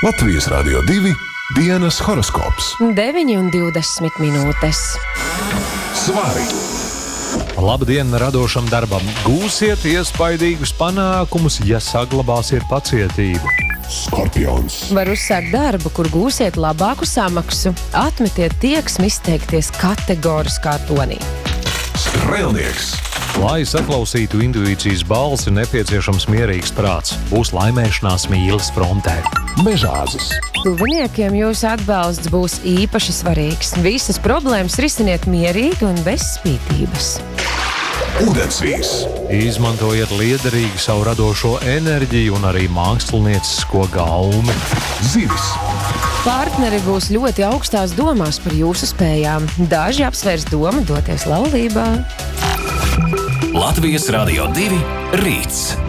Latvijas Radio 2 dienas horoskops. 9:20 minūtes. Svari! Labdien radošam darbam! Gūsiet iespaidīgus panākumus, ja saglabāsiet pacietību. Skorpions! Var uzsākt darbu, kur gūsiet labāku samaksu. Atmetiet tieksmi izteikties kategoriskā tonī. Strēlnieks! Lai saklausītu intuīcijas balsi, nepieciešams mierīgs prāts. Būs laimēšanās mīles frontē. Mežāzis! Tuviniekiem jūsu atbalsts būs īpaši svarīgs. Visas problēmas risiniet mierīgi un bez spītības. Ūdensvīrs! Izmantojiet liederīgi savu radošo enerģiju un arī māksliniecisko gaumi. Zivis! Partneri būs ļoti augstās domās par jūsu spējām. Daži apsvērs domu doties laulībā. Latvijas Radio 2 rīts.